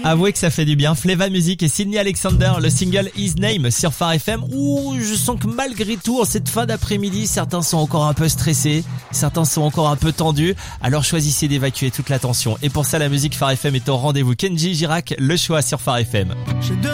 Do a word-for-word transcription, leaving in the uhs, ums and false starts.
Avouez que ça fait du bien. Fleva Music et Sydney Alexander, le single His Name sur Phare F M. Ouh, je sens que malgré tout, en cette fin d'après-midi, certains sont encore un peu stressés, certains sont encore un peu tendus. Alors choisissez d'évacuer toute la tension. Et pour ça, la musique Phare F M est au rendez-vous. Kenji Girac, le choix sur Phare F M.